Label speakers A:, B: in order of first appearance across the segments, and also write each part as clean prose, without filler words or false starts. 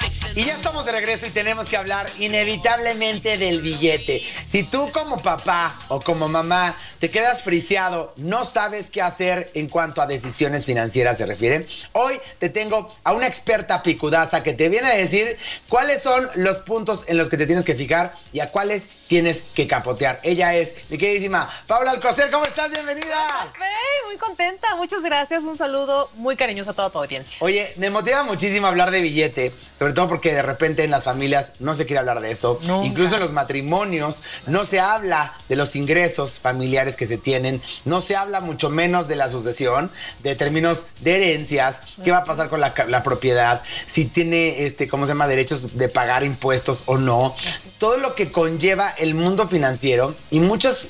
A: Y ya estamos de regreso y tenemos que hablar inevitablemente del billete. Si tú como papá o como mamá te quedas friseado, no sabes qué hacer en cuanto a decisiones financieras se refiere, hoy te tengo a una experta picudaza que te viene a decir cuáles son los puntos en los que te tienes que fijar y a cuáles tienes que capotear. Ella es mi queridísima Paula Alcocer. ¿Cómo estás? Bienvenida.
B: Muy contenta, muchas gracias. Un saludo muy cariñoso a toda tu audiencia.
A: Oye, me motiva muchísimo hablar de billete, sobre todo porque de repente en las familias no se quiere hablar de eso.
B: Nunca.
A: Incluso en los matrimonios no se habla de los ingresos familiares que se tienen, no se habla mucho menos de la sucesión, de términos de herencias, qué va a pasar con la propiedad, si tiene, ¿cómo se llama?, derechos de pagar impuestos o no. Todo lo que conlleva el mundo financiero y muchos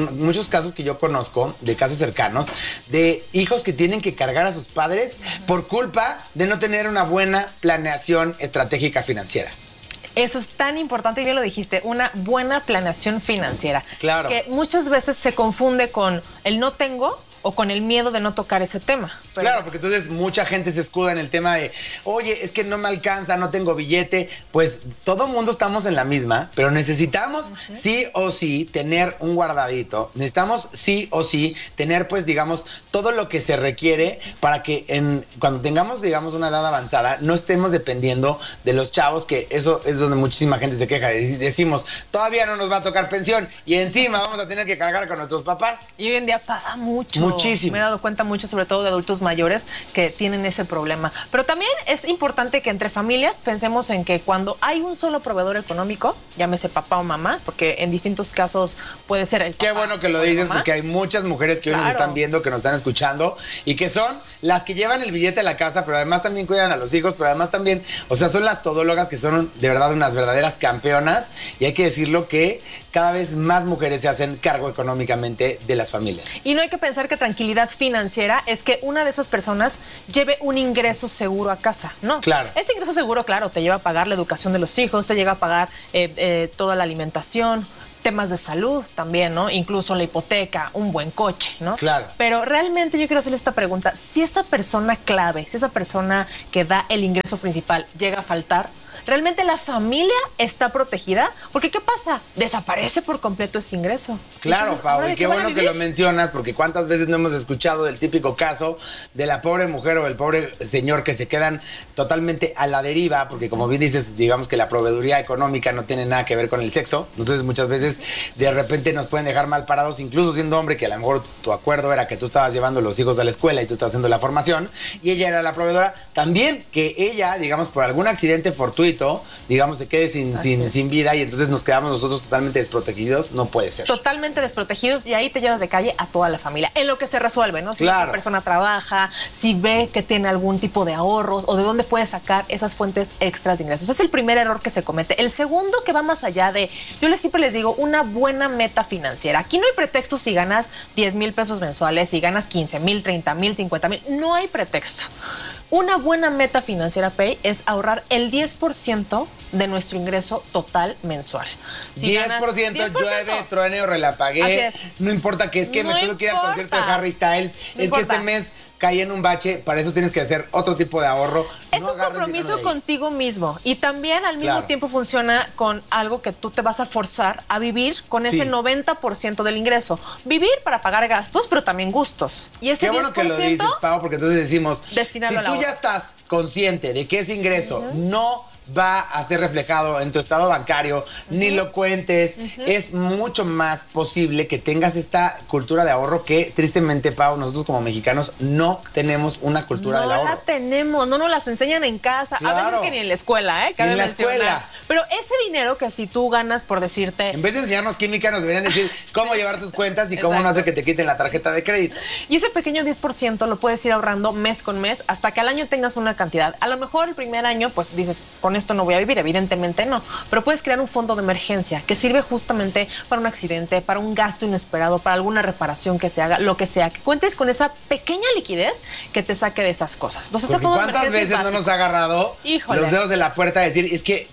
A: casos que yo conozco, de casos cercanos, de hijos que tienen que cargar a sus padres por culpa de no tener una buena planeación estratégica financiera.
B: Eso es tan importante, y bien lo dijiste, una buena planeación financiera.
A: Claro.
B: Que muchas veces se confunde con el no tengo o con el miedo de no tocar ese tema. Pero...
A: Claro, porque entonces mucha gente se escuda en el tema de, oye, es que no me alcanza, no tengo billete. Pues todo mundo estamos en la misma, pero necesitamos sí o sí tener un guardadito. Necesitamos sí o sí tener, pues, digamos, todo lo que se requiere para que cuando tengamos, digamos, una edad avanzada, no estemos dependiendo de los chavos, que eso es donde muchísima gente se queja. Decimos, todavía no nos va a tocar pensión y encima vamos a tener que cargar con nuestros papás.
B: Y hoy en día pasa mucho.
A: Muchísimo.
B: Me he dado cuenta mucho, sobre todo de adultos mayores, que tienen ese problema. Pero también es importante que entre familias pensemos en que cuando hay un solo proveedor económico, llámese papá o mamá, porque en distintos casos puede ser el papá.
A: Qué bueno que lo dices, porque hay muchas mujeres que hoy nos están viendo, que nos están escuchando, y que son las que llevan el billete a la casa, pero además también cuidan a los hijos, pero además también, o sea, son las todólogas que son de verdad unas verdaderas campeonas, y hay que decirlo que cada vez más mujeres se hacen cargo económicamente de las familias.
B: Y no hay que pensar que tranquilidad financiera es que una de esas personas lleve un ingreso seguro a casa, ¿no?
A: Claro.
B: Ese ingreso seguro, claro, te lleva a pagar la educación de los hijos, te llega a pagar toda la alimentación, temas de salud también, ¿no? Incluso la hipoteca, un buen coche, ¿no?
A: Claro.
B: Pero realmente yo quiero hacerle esta pregunta. Si esa persona clave, si esa persona que da el ingreso principal llega a faltar, ¿realmente la familia está protegida? Porque ¿qué pasa? Desaparece por completo ese ingreso.
A: Claro,
B: Entonces,
A: Pau,
B: ¿ahora
A: y qué
B: van a
A: bueno que
B: vivir?
A: lo mencionas, porque cuántas veces no hemos escuchado del típico caso de la pobre mujer o el pobre señor que se quedan totalmente a la deriva, porque como bien dices, digamos que la proveeduría económica no tiene nada que ver con el sexo. Entonces muchas veces de repente nos pueden dejar mal parados, incluso siendo hombre, que a lo mejor tu acuerdo era que tú estabas llevando los hijos a la escuela y tú estás haciendo la formación, y ella era la proveedora. También que ella, digamos, por algún accidente fortuito, digamos, se quede sin vida, y entonces nos quedamos nosotros totalmente desprotegidos, no puede ser.
B: Totalmente desprotegidos, y ahí te llevas de calle a toda la familia. En lo que se resuelve, ¿no? Si
A: Claro.
B: la persona trabaja, si ve que tiene algún tipo de ahorros o de dónde puede sacar esas fuentes extras de ingresos. Es el primer error que se comete. El segundo, que va más allá de, siempre les digo, una buena meta financiera. Aquí no hay pretexto si ganas 10,000 pesos mensuales, si ganas 15,000, 30,000, 50,000. No hay pretexto. Una buena meta financiera, Pei, es ahorrar el 10% de nuestro ingreso total mensual. Si
A: 10%,
B: ganas 10%,
A: llueve, truene o relampagué.
B: Así es.
A: No importa que es que
B: No
A: me tuve que ir al
B: importa.
A: concierto de Harry Styles.
B: No
A: Es
B: importa.
A: que este mes caí en un bache, para eso tienes que hacer otro tipo de ahorro.
B: Es
A: No
B: un
A: agarres
B: compromiso
A: dinero de ahí.
B: contigo mismo, y también al mismo
A: Claro.
B: tiempo funciona con algo que tú te vas a forzar a vivir con ese
A: Sí.
B: 90% del ingreso. Vivir para pagar gastos, pero también gustos. Y ese
A: Qué bueno que lo dices, Pau, porque entonces decimos,
B: destinarlo
A: si
B: al
A: tú
B: ahorro.
A: ya estás consciente de que ese ingreso no va a ser reflejado en tu estado bancario, ni lo cuentes, es mucho más posible que tengas esta cultura de ahorro que, tristemente, Pau, nosotros como mexicanos no tenemos una cultura del ahorro.
B: No la tenemos, no nos las enseñan en casa, a
A: Claro.
B: veces que ni en la escuela,
A: Ni
B: cabe
A: en la
B: mencionar.
A: escuela.
B: Pero ese dinero que si tú ganas, por decirte,
A: En vez de enseñarnos química, nos deberían decir cómo llevar tus cuentas y cómo no
B: Exacto.
A: hacer que te quiten la tarjeta de crédito.
B: y ese pequeño 10% lo puedes ir ahorrando mes con mes hasta que al año tengas una cantidad. A lo mejor el primer año, pues dices, con esto no voy a vivir, evidentemente no. Pero puedes crear un fondo de emergencia que sirve justamente para un accidente, para un gasto inesperado, para alguna reparación que se haga, lo que sea. Que cuentes con esa pequeña liquidez que te saque de esas cosas. Entonces, ese
A: Porque
B: fondo de
A: ¿cuántas
B: emergencia
A: veces
B: es
A: no nos
B: básico.
A: ha agarrado
B: Híjole.
A: los dedos de la puerta a decir, es que, chin, de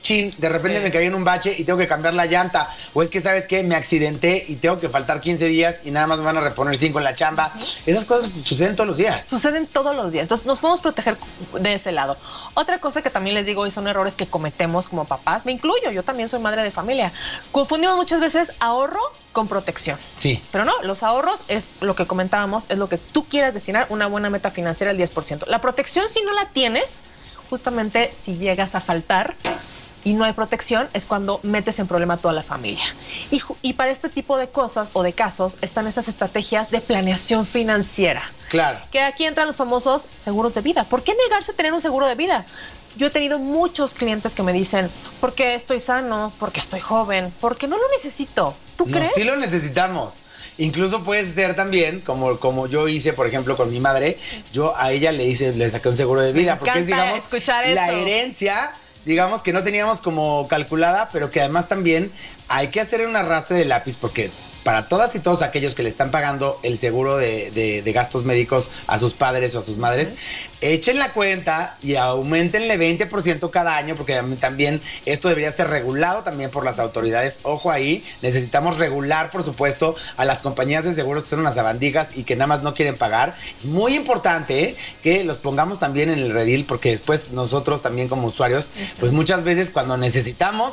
A: de repente me caí en un bache y tengo que cambiar la llanta, o es que, ¿sabes qué? Me accidenté y tengo que faltar 15 días y nada más me van a reponer 5 en la chamba. Esas cosas suceden todos los días.
B: Suceden todos los días. Entonces, nos podemos proteger de ese lado. Otra cosa que también les digo, y son errores que cometemos como papás, me incluyo, yo también soy madre de familia. Confundimos muchas veces ahorro con protección.
A: Sí.
B: Pero no, los ahorros es lo que comentábamos, es lo que tú quieras destinar, una buena meta financiera al 10%. La protección, si no la tienes, justamente si llegas a faltar y no hay protección, es cuando metes en problema a toda la familia. Y para este tipo de cosas o de casos están esas estrategias de planeación financiera.
A: Claro.
B: Que aquí entran los famosos seguros de vida. ¿Por qué negarse a tener un seguro de vida? Yo he tenido muchos clientes que me dicen, porque estoy sano, porque estoy joven, porque no lo necesito. ¿Tú crees?
A: Sí lo necesitamos. Incluso puede ser también, como yo hice, por ejemplo, con mi madre, yo a ella le saqué un seguro de vida.
B: Me
A: porque es, digamos,
B: escuchar
A: la
B: eso.
A: herencia, digamos, que no teníamos como calculada, pero que además también hay que hacer un arrastre de lápiz porque para todas y todos aquellos que le están pagando el seguro de gastos médicos a sus padres o a sus madres, echen la cuenta y aumentenle 20% cada año, porque también esto debería ser regulado también por las autoridades. Ojo ahí, necesitamos regular, por supuesto, a las compañías de seguros que son unas sabandijas y que nada más no quieren pagar. Es muy importante que los pongamos también en el redil, porque después nosotros también como usuarios, pues muchas veces cuando necesitamos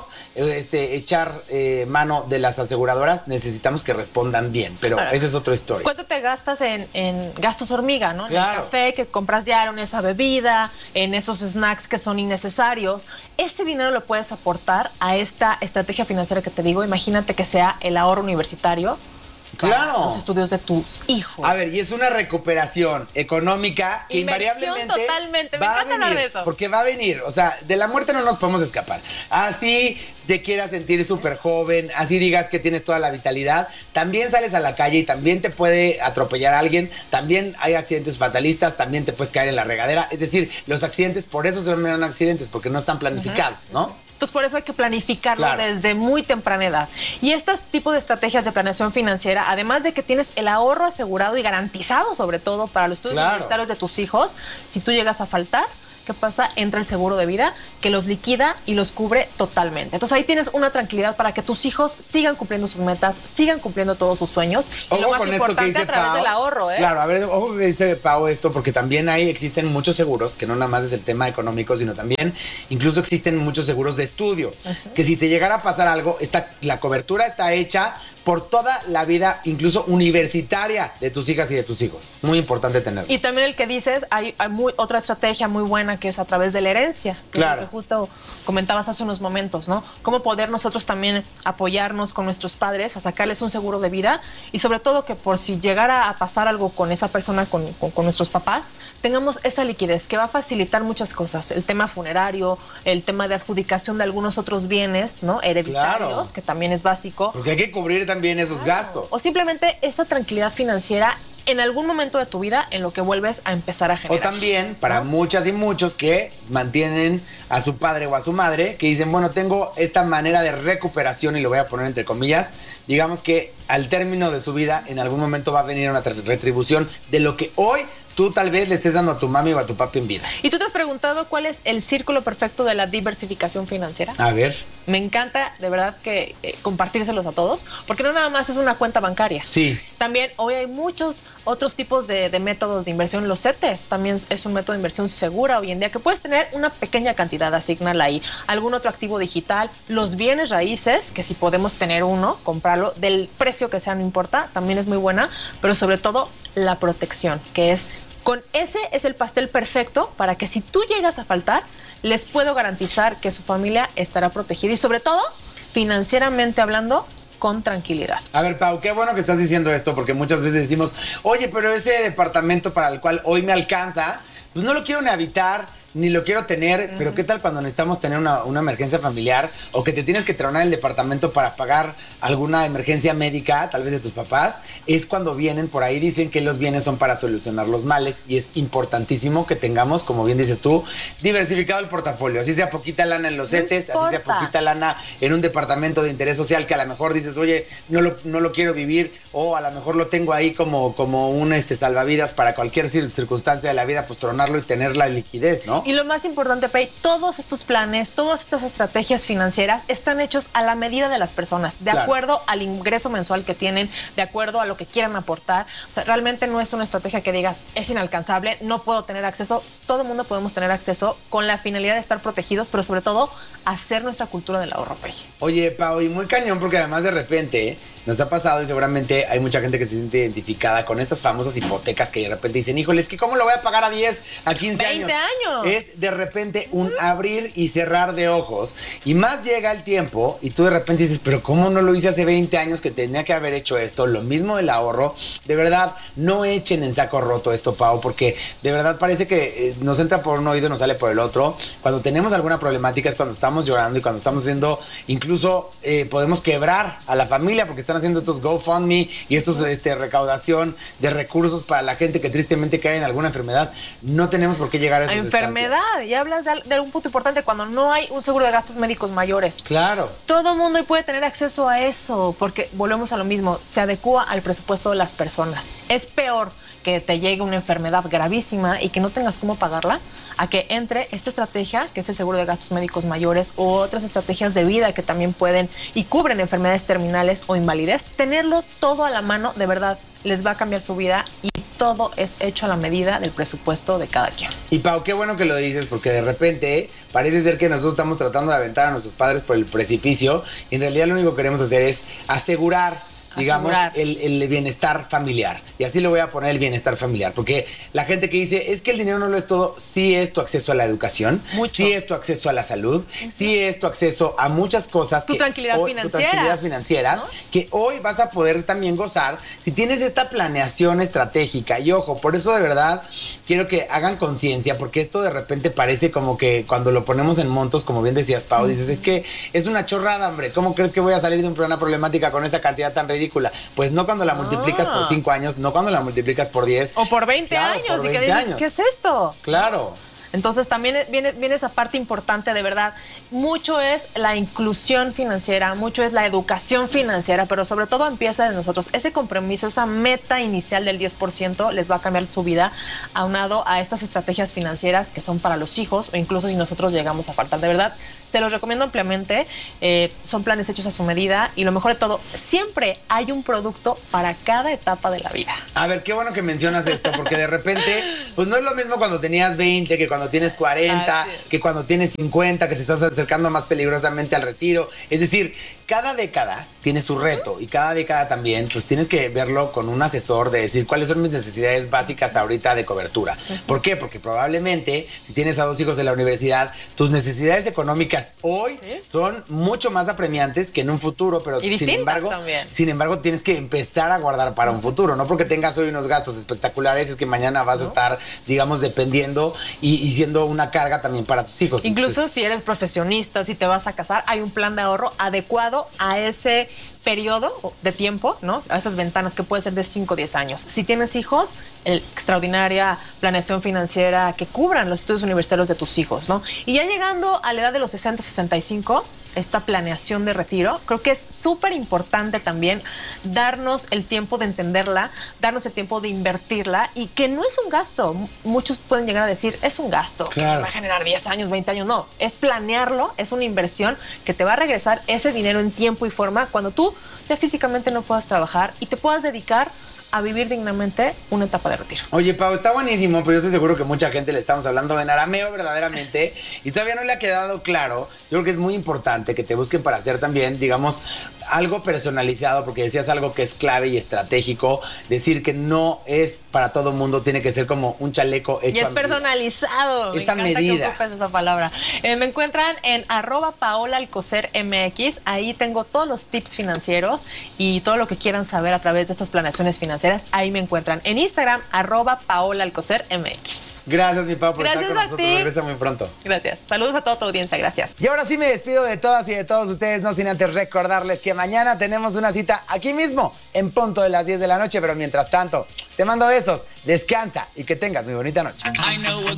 A: echar mano de las aseguradoras, necesitamos que respondan bien, pero esa es otra historia.
B: ¿Cuánto te gastas en gastos hormiga, no?
A: Claro.
B: En el café que compras diario, en esa bebida, en esos snacks que son innecesarios. Ese dinero lo puedes aportar a esta estrategia financiera que te digo. Imagínate que sea el ahorro universitario.
A: Claro.
B: Los estudios de tus hijos.
A: A ver, y es una recuperación económica que
B: Inversión
A: invariablemente
B: totalmente. Me
A: va a
B: encanta hablar
A: venir,
B: de eso.
A: porque va a venir. O sea, de la muerte no nos podemos escapar. Así te quieras sentir súper joven, así digas que tienes toda la vitalidad, también sales a la calle y también te puede atropellar a alguien, también hay accidentes fatalistas, también te puedes caer en la regadera. Es decir, los accidentes, por eso se llaman accidentes, porque no están planificados, ¿no?
B: Entonces, por eso hay que planificarlo
A: Claro.
B: desde muy temprana edad. Y estos tipos de estrategias de planeación financiera, además de que tienes el ahorro asegurado y garantizado, sobre todo para los estudios universitarios de tus hijos, si tú llegas a faltar, ¿qué pasa? Entra el seguro de vida que los liquida y los cubre totalmente. Entonces ahí tienes una tranquilidad para que tus hijos sigan cumpliendo sus metas, sigan cumpliendo todos sus sueños. Y lo más importante, a través del ahorro, ¿eh?
A: Claro, a ver, ojo que dice Pau esto, porque también existen muchos seguros, que no nada más es el tema económico, sino también incluso existen muchos seguros de estudio, que si te llegara a pasar algo, la cobertura está hecha por toda la vida, incluso universitaria, de tus hijas y de tus hijos. Muy importante tenerlo.
B: Y también el que dices, hay otra estrategia muy buena que es a través de la herencia. Que
A: Claro.
B: es lo que justo comentabas hace unos momentos, ¿no? Cómo poder nosotros también apoyarnos con nuestros padres a sacarles un seguro de vida y sobre todo que por si llegara a pasar algo con esa persona, con nuestros papás, tengamos esa liquidez que va a facilitar muchas cosas. El tema funerario, el tema de adjudicación de algunos otros bienes, ¿no? Hereditarios,
A: Claro.
B: que también es básico.
A: Porque hay que cubrir también esos gastos.
B: O simplemente esa tranquilidad financiera en algún momento de tu vida en lo que vuelves a empezar a
A: O
B: generar.
A: también para
B: ¿no?
A: muchas y muchos que mantienen a su padre o a su madre, que dicen, bueno, tengo esta manera de recuperación, y lo voy a poner entre comillas, digamos que al término de su vida, en algún momento va a venir una retribución de lo que hoy tú tal vez le estés dando a tu mami o a tu papi en vida.
B: ¿Y tú te has preguntado cuál es el círculo perfecto de la diversificación financiera?
A: A ver.
B: Me encanta, de verdad, que compartírselos a todos, porque no nada más es una cuenta bancaria.
A: Sí.
B: También hoy hay muchos otros tipos de métodos de inversión. Los CETES también es un método de inversión segura hoy en día, que puedes tener una pequeña cantidad, asignarla ahí. Algún otro activo digital, los bienes raíces, que si podemos tener uno, comprarlo, del precio que sea, no importa, también es muy buena, pero sobre todo la protección, que es... Con ese es el pastel perfecto para que si tú llegas a faltar, les puedo garantizar que su familia estará protegida y sobre todo, financieramente hablando, con tranquilidad.
A: A ver, Pau, qué bueno que estás diciendo esto, porque muchas veces decimos, oye, pero ese departamento para el cual hoy me alcanza, pues no lo quiero ni habitar, ni lo quiero tener, pero ¿qué tal cuando necesitamos tener una emergencia familiar o que te tienes que tronar el departamento para pagar alguna emergencia médica, tal vez de tus papás? Es cuando vienen por ahí, dicen que los bienes son para solucionar los males y es importantísimo que tengamos, como bien dices tú, diversificado el portafolio. Así sea poquita lana en los CETES, así sea poquita lana en un departamento de interés social que a lo mejor dices, oye, no lo quiero vivir, o a lo mejor lo tengo ahí como un salvavidas para cualquier circunstancia de la vida, pues tronarlo y tener la liquidez, ¿no?
B: Y lo más importante, Pei, todos estos planes, todas estas estrategias financieras están hechos a la medida de las personas, de acuerdo al ingreso mensual que tienen, de acuerdo a lo que quieran aportar. O sea, realmente no es una estrategia que digas, es inalcanzable, no puedo tener acceso. Todo el mundo podemos tener acceso con la finalidad de estar protegidos, pero sobre todo hacer nuestra cultura del ahorro, Pei.
A: Oye, Pau, y muy cañón, porque además de repente nos ha pasado y seguramente hay mucha gente que se siente identificada con estas famosas hipotecas que de repente dicen, híjole, es que ¿cómo lo voy a pagar a 10, a 15
B: 20 años?
A: Es de repente un abrir y cerrar de ojos. Y más llega el tiempo y tú de repente dices, pero ¿cómo no lo hice hace 20 años que tenía que haber hecho esto? Lo mismo del ahorro. De verdad, no echen en saco roto esto, Pau, porque de verdad parece que nos entra por un oído y nos sale por el otro. Cuando tenemos alguna problemática es cuando estamos llorando y cuando estamos haciendo, incluso podemos quebrar a la familia porque están haciendo estos GoFundMe y estos recaudación de recursos para la gente que tristemente cae en alguna enfermedad. No tenemos por qué llegar a esas
B: enfermedad. Y hablas de un punto importante, cuando no hay un seguro de gastos médicos mayores.
A: Claro.
B: Todo mundo puede tener acceso a eso, porque volvemos a lo mismo, se adecúa al presupuesto de las personas. Es peor que te llegue una enfermedad gravísima y que no tengas cómo pagarla, a que entre esta estrategia, que es el seguro de gastos médicos mayores, u otras estrategias de vida que también pueden y cubren enfermedades terminales o invalidez. Tenerlo todo a la mano, de verdad, les va a cambiar su vida, y todo es hecho a la medida del presupuesto de cada quien.
A: Y Pau, qué bueno que lo dices, porque de repente parece ser que nosotros estamos tratando de aventar a nuestros padres por el precipicio, y en realidad lo único que queremos hacer es asegurar, digamos, el bienestar familiar. Y así le voy a poner, el bienestar familiar. Porque la gente que dice, es que el dinero no lo es todo, sí es tu acceso a la educación, sí es tu acceso a la salud, sí es tu acceso a muchas cosas.
B: Tu tranquilidad
A: financiera, ¿no? Que hoy vas a poder también gozar si tienes esta planeación estratégica. Y ojo, por eso de verdad quiero que hagan conciencia, porque esto de repente parece como que cuando lo ponemos en montos, como bien decías, Pau, dices, es que es una chorrada, hombre. ¿Cómo crees que voy a salir de una problemática con esa cantidad tan ridícula? Pues no cuando la multiplicas por 5 años, no cuando la multiplicas por 10.
B: O por 20 años.
A: Por 20
B: y que dices,
A: años.
B: ¿qué es esto?
A: Claro.
B: Entonces también viene esa parte importante, de verdad. Mucho es la inclusión financiera, mucho es la educación financiera, pero sobre todo empieza de nosotros. Ese compromiso, esa meta inicial del 10% les va a cambiar su vida, aunado a estas estrategias financieras que son para los hijos, o incluso si nosotros llegamos a faltar. De verdad, se los recomiendo ampliamente. Son planes hechos a su medida, y lo mejor de todo, siempre hay un producto para cada etapa de la vida.
A: A ver, qué bueno que mencionas esto, porque de repente, pues no es lo mismo cuando tenías 20, que cuando tienes 40, que cuando tienes 50, que te estás acercando más peligrosamente al retiro. Es decir, cada década tiene su reto, y cada década también, pues tienes que verlo con un asesor, de decir cuáles son mis necesidades básicas ahorita de cobertura. ¿Por qué? Porque probablemente, si tienes a 2 hijos en la universidad, tus necesidades económicas hoy son mucho más apremiantes que en un futuro, pero
B: y
A: sin embargo tienes que empezar a guardar para un futuro. No porque tengas hoy unos gastos espectaculares es que mañana vas a estar, digamos, dependiendo y siendo una carga también para tus hijos.
B: Incluso
A: entonces,
B: si eres profesionista, si te vas a casar, hay un plan de ahorro adecuado a ese periodo de tiempo, ¿no? A esas ventanas que puede ser de 5 o 10 años. Si tienes hijos, extraordinaria planeación financiera que cubran los estudios universitarios de tus hijos, ¿no? Y ya llegando a la edad de los 60, 65, esta planeación de retiro, creo que es súper importante también darnos el tiempo de entenderla, darnos el tiempo de invertirla, y que no es un gasto. Muchos pueden llegar a decir, es un gasto,
A: claro,
B: que va a generar 10 años, 20 años. No, es planearlo, es una inversión que te va a regresar ese dinero en tiempo y forma cuando tú ya físicamente no puedas trabajar y te puedas dedicar a vivir dignamente una etapa de retiro.
A: Oye, Pau, está buenísimo, pero yo estoy seguro que mucha gente le estamos hablando en arameo verdaderamente y todavía no le ha quedado claro. Yo creo que es muy importante que te busquen para hacer también, digamos, algo personalizado, porque decías algo que es clave y estratégico, decir que no es para todo mundo, tiene que ser como un chaleco hecho
B: y es personalizado.
A: Esa
B: me encanta
A: medida.
B: que ocupes esa palabra. Me encuentran en @PaolaAlcocerMX. Ahí tengo todos los tips financieros y todo lo que quieran saber a través de estas planeaciones financieras. Ahí me encuentran en Instagram, @PaolaAlcocerMX.
A: Gracias, mi Pau, por
B: Gracias
A: estar con nosotros. Regresa muy pronto.
B: Gracias. Saludos a toda tu audiencia. Gracias.
A: Y ahora sí me despido de todas y de todos ustedes, no sin antes recordarles que mañana tenemos una cita aquí mismo, en punto de las 10 de la noche, pero mientras tanto, te mando besos, descansa y que tengas muy bonita noche.